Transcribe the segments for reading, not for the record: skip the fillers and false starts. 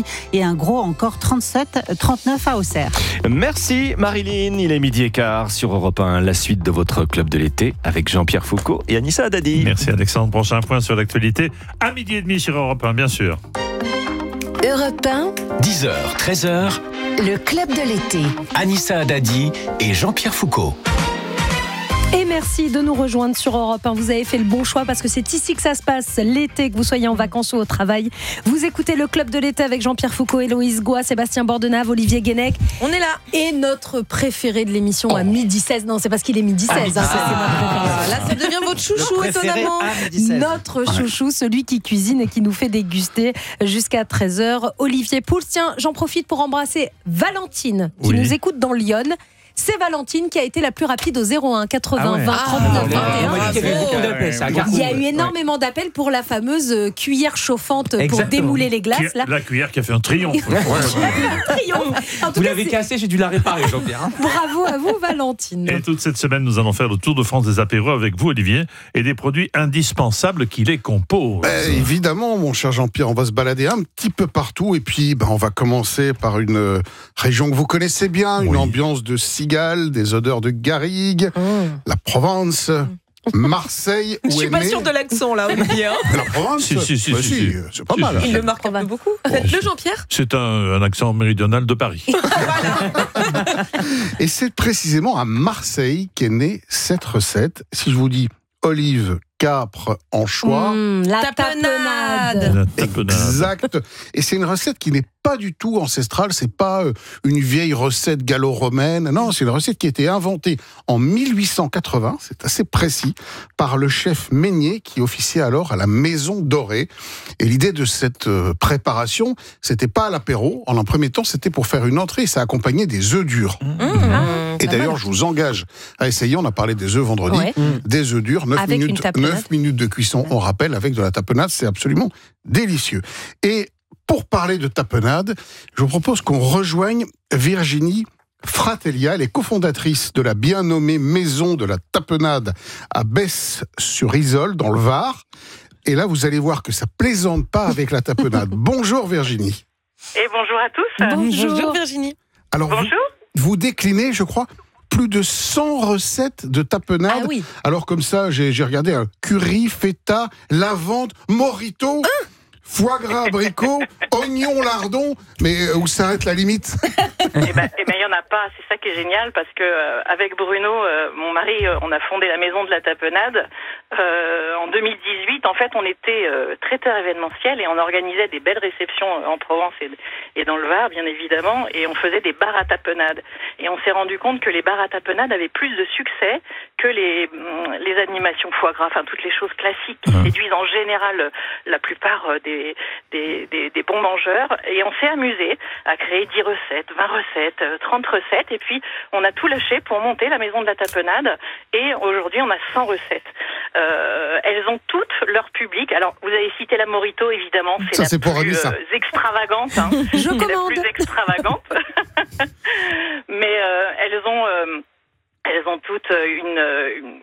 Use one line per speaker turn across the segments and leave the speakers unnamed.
et un gros encore 39 à Auxerre.
Merci Marilyn, il est 12h15 sur Europe 1, la suite de votre club de l'été avec Jean-Pierre Foucault et Anissa Haddadi.
Merci Alexandre, prochain point sur l'actualité à 12h30 sur Europe 1, bien sûr.
Europe 1,
10h, 13h,
le club de l'été.
Anissa Haddadi et Jean-Pierre Foucault.
Et merci de nous rejoindre sur Europe 1. Vous avez fait le bon choix parce que c'est ici que ça se passe l'été, que vous soyez en vacances ou au travail. Vous écoutez le club de l'été avec Jean-Pierre Foucault, Héloïse Goua, Sébastien Bordenave, Olivier Guénec.
On est là.
Et notre préféré de l'émission à 12h16. Non, c'est parce qu'il est 12h16.
Là, ça devient votre chouchou, étonnamment.
Notre chouchou, celui qui cuisine et qui nous fait déguster jusqu'à 13h. Olivier Pouls. Tiens, j'en profite pour embrasser Valentine, qui nous écoute dans Lyon. C'est Valentine qui a été la plus rapide au 01 80 20 39 21. Il y a eu énormément d'appels pour la fameuse cuillère chauffante pour démouler les glaces.
La cuillère qui a fait un triomphe.
Vous l'avez cassée, j'ai dû la réparer, Jean-Pierre.
Bravo à vous, Valentine.
Et toute cette semaine, nous allons faire le tour de France des apéros avec vous, Olivier, et des produits indispensables qui les composent.
Évidemment, mon cher Jean-Pierre, on va se balader un petit peu partout. Et puis, on va commencer par une région que vous connaissez bien, une ambiance de cigale, des odeurs de garrigue, la Provence, Marseille.
Je suis pas sûre de l'accent là, Olivier.
La Provence, c'est pas mal.
Il le marque un peu beaucoup. Faites-le, Jean-Pierre.
C'est un accent méridional de Paris.
Et c'est précisément à Marseille qu'est née cette recette. Si je vous dis olive, capre, anchois.
La tapenade.
Exact. Et c'est une recette qui n'est pas du tout ancestrale. C'est pas une vieille recette gallo-romaine. Non, c'est une recette qui a été inventée en 1880. C'est assez précis par le chef Meunier qui officiait alors à la Maison Dorée. Et l'idée de cette préparation, c'était pas à l'apéro. En un premier temps, c'était pour faire une entrée. Ça accompagnait des œufs durs. Et d'ailleurs, je vous engage à essayer. On a parlé des œufs vendredi. Des œufs durs, 9 minutes de cuisson, on rappelle, avec de la tapenade, c'est absolument délicieux. Et pour parler de tapenade, je vous propose qu'on rejoigne Virginie Fratellia, elle est cofondatrice de la bien nommée Maison de la Tapenade à Besse-sur-Isole, dans le Var. Et là, vous allez voir que ça plaisante pas avec la tapenade. Bonjour Virginie.
Et bonjour à tous.
Bonjour Virginie.
Alors, vous déclinez, je crois, plus de 100 recettes de tapenade. Alors comme ça, j'ai regardé curry, feta, lavande, morito, foie gras, abricot, oignon, lardon. Mais où s'arrête la limite?
Eh ben, il y en a pas. C'est ça qui est génial parce que avec Bruno, mon mari, on a fondé la Maison de la Tapenade. En 2018, en fait, on était traiteur événementiel et on organisait des belles réceptions en Provence et dans le Var, bien évidemment, et on faisait des bars à tapenade. Et on s'est rendu compte que les bars à tapenade avaient plus de succès que les animations foie gras, enfin toutes les choses classiques qui séduisent en général la plupart des bons mangeurs. Et on s'est amusé à créer 10 recettes, 20 recettes, 30 recettes, et puis on a tout lâché pour monter la Maison de la Tapenade, et aujourd'hui on a 100 recettes. Elles ont toutes leur public. Alors, vous avez cité la Morito, évidemment, c'est la plus extravagante.
Je commande.
La plus extravagante. Mais elles ont toutes une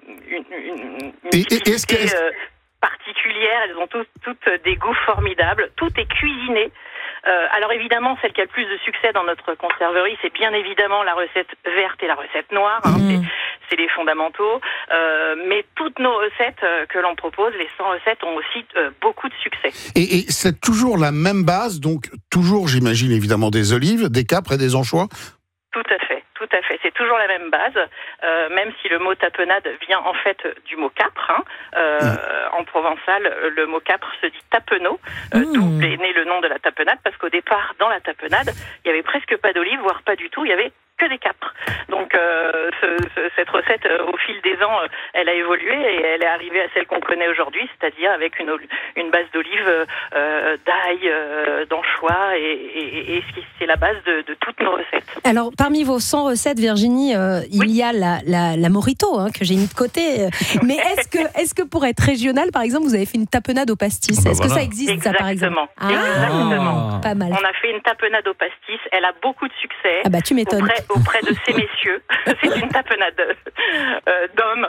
utilité particulière. Elles ont toutes des goûts formidables. Tout est cuisiné. Alors évidemment, celle qui a le plus de succès dans notre conserverie, c'est bien évidemment la recette verte et la recette noire. C'est les fondamentaux. Mais toutes nos recettes que l'on propose, les 100 recettes, ont aussi beaucoup de succès.
Et c'est toujours la même base, donc toujours, j'imagine, évidemment, des olives, des capres et des anchois?
Tout à fait. C'est toujours la même base, même si le mot tapenade vient en fait du mot capre. En provençal, le mot capre se dit tapenot, d'où est né le nom de la tapenade, parce qu'au départ, dans la tapenade, il n'y avait presque pas d'olive, voire pas du tout, il y avait que des capres. Donc cette recette, au fil des ans, elle a évolué et elle est arrivée à celle qu'on connaît aujourd'hui, c'est-à-dire avec une base d'olive, d'ail, d'anchois, et c'est la base de toutes nos recettes.
Alors, parmi vos 100 recettes, Virginie, il y a la Morito, que j'ai mis de côté. Mais est-ce que pour être régional, par exemple, vous avez fait une tapenade au pastis? Est-ce que ça existe, ça, par exemple?
Exactement.
Pas mal.
On a fait une tapenade au pastis, elle a beaucoup de succès.
Ah bah, tu m'étonnes.
Auprès de ces messieurs. C'est une tapenade d'hommes.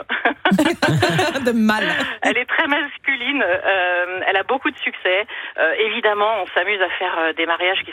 De mâles.
Elle est très masculine, elle a beaucoup de succès. Évidemment, on s'amuse à faire des mariages qui